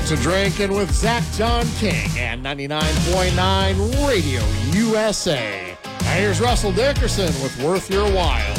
To Drinking with Zach John King and 99.9 Radio USA. Now here's Russell Dickerson with Worth Your While.